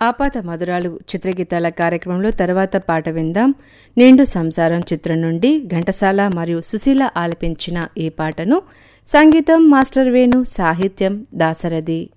ఆపాత మధురాలు చిత్రగీతాల కార్యక్రమంలో తర్వాత పాట విందాం. నిండు సంసారం చిత్రం నుండి ఘంటసాల మరియు సుశీల ఆలపించిన ఈ పాటను సంగీతం మాస్టర్ వేణు, సాహిత్యం దాశరథి.